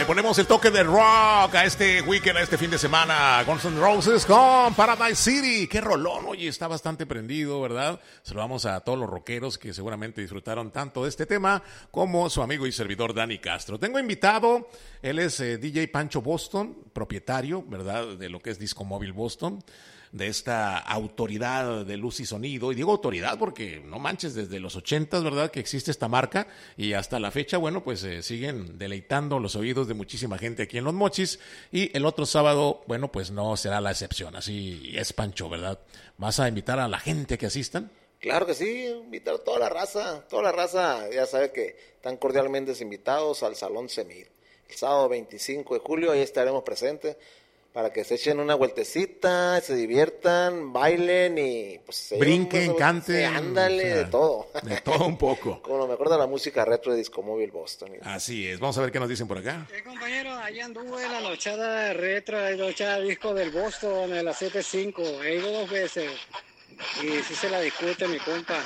ponemos el toque de rock a este weekend, a este fin de semana. Guns N' Roses con Paradise City. Qué rolón, oye, está bastante prendido, ¿verdad? Saludamos a todos los rockeros que seguramente disfrutaron tanto de este tema como su amigo y servidor Dani Castro. Tengo invitado, él es DJ Pancho Boston, propietario, ¿verdad?, de lo que es Disco Móvil Boston, de esta autoridad de luz y sonido. Y digo autoridad porque, no manches, desde los 80s, ¿verdad?, que existe esta marca, y hasta la fecha, bueno, pues siguen deleitando los oídos de muchísima gente aquí en Los Mochis, y el otro sábado, bueno, pues no será la excepción. Así es, Pancho, ¿verdad? ¿Vas a invitar a la gente que asistan? Claro que sí, invitar a toda la raza, ya sabe que están cordialmente invitados al Salón Semid. El sábado 25 de julio, ahí estaremos presentes, para que se echen una vueltecita, se diviertan, bailen y pues brinquen, canten, ándale, o sea, de todo. De todo un poco. Como lo mejor de la música retro de Disco Móvil Boston. Así es, vamos a ver qué nos dicen por acá. Compañero, allá anduve la nochada retro, la nochada disco del Boston, en la 7.5, he ido 2 veces y sí se la discute mi compa.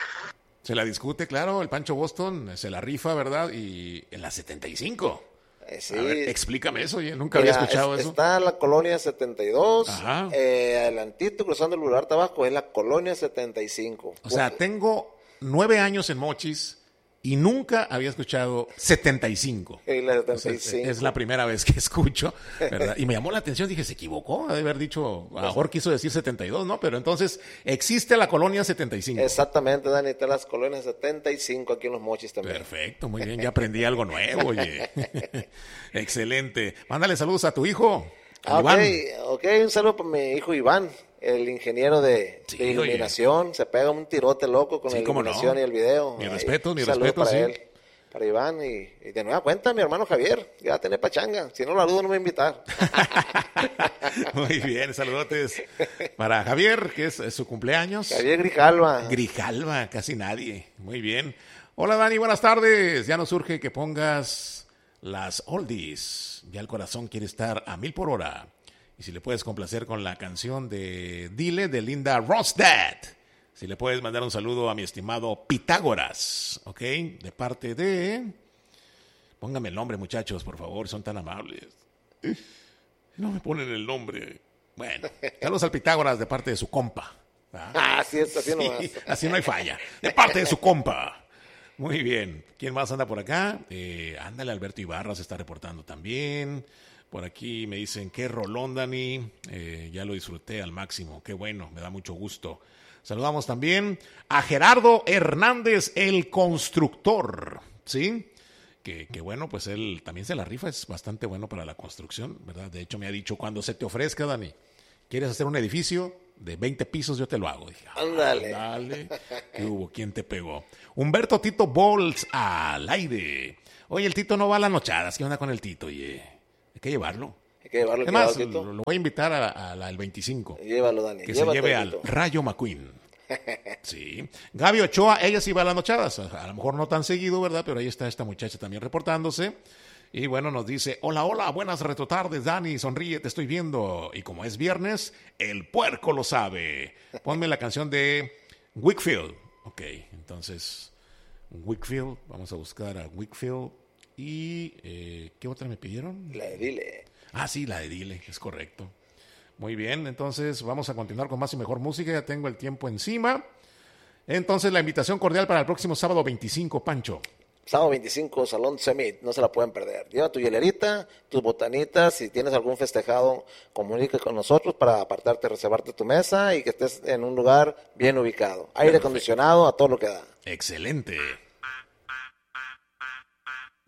Se la discute, claro, el Pancho Boston se la rifa, ¿verdad? Y en la 75. Sí. A ver, explícame eso, oye, nunca había escuchado eso. Está en la colonia 72, Ajá. Adelantito, cruzando el Boulevard Tabasco, es la colonia 75. O sea, tengo 9 años en Mochis y nunca había escuchado 75. Y la 75. O sea, es la primera vez que escucho, ¿verdad? Y me llamó la atención, dije, se equivocó, ha de haber dicho, a lo mejor quiso decir 72, ¿no? Pero entonces, existe la colonia 75. Exactamente, Dani, está las colonias 75 aquí en Los Mochis también. Perfecto, muy bien, ya aprendí algo nuevo, oye. Excelente. Mándale saludos a tu hijo, a Iván. Ok, un saludo para mi hijo Iván, el ingeniero de iluminación. Oye, se pega un tirote loco con la iluminación y el video. Mi respeto, para sí. Él, para Iván y de nueva cuenta mi hermano Javier, ya va a tener pachanga, si no lo aludo no me va a invitar. Muy bien, saludotes para Javier, que es su cumpleaños. Javier Grijalva. Grijalva, casi nadie, muy bien. Hola Dani, buenas tardes, ya nos urge que pongas las oldies, ya el corazón quiere estar a 1000 por hora. Y si le puedes complacer con la canción de Dile de Linda Ronstadt. Si le puedes mandar un saludo a mi estimado Pitágoras, ¿ok? De parte de... Póngame el nombre, muchachos, por favor, son tan amables. No me ponen el nombre. Bueno, saludos al Pitágoras de parte de su compa. Así es, así nomás. Sí, así no hay falla. De parte de su compa. Muy bien. ¿Quién más anda por acá? Ándale, Alberto Ibarra se está reportando también. Por aquí me dicen, qué rolón, Dani. Ya lo disfruté al máximo. Qué bueno, me da mucho gusto. Saludamos también a Gerardo Hernández, el constructor. ¿Sí? Que bueno, pues él también se la rifa. Es bastante bueno para la construcción, ¿verdad? De hecho, me ha dicho, cuando se te ofrezca, Dani, ¿quieres hacer un edificio de 20 pisos? Yo te lo hago. Dije, ándale. Ándale. ¿Qué hubo? ¿Quién te pegó? Humberto Tito Bols al aire. Oye, el Tito no va a las nochadas. ¿Qué onda con el Tito? Oye, hay que llevarlo. Hay que llevarlo. Además, lo voy a invitar al 25. Llévalo, Dani. Que se lleve al Rayo McQueen. Sí. Gaby Ochoa, ella sí va a las nochadas. A lo mejor no tan seguido, ¿verdad? Pero ahí está esta muchacha también reportándose. Y bueno, nos dice, hola, buenas retrotardes, Dani, sonríe, te estoy viendo. Y como es viernes, el puerco lo sabe. Ponme la canción de Wakefield. Ok, entonces, Wakefield, vamos a buscar a Wakefield. ¿Y qué otra me pidieron? La de Dile. Ah, sí, la de Dile, es correcto. Muy bien, entonces vamos a continuar con más y mejor música, ya tengo el tiempo encima. Entonces, la invitación cordial para el próximo sábado 25, Pancho. Sábado 25, Salón Semid, no se la pueden perder. Lleva tu hielerita, tus botanitas, si tienes algún festejado, comunica con nosotros para apartarte, reservarte tu mesa y que estés en un lugar bien ubicado. Aire acondicionado a todo lo que da. Excelente.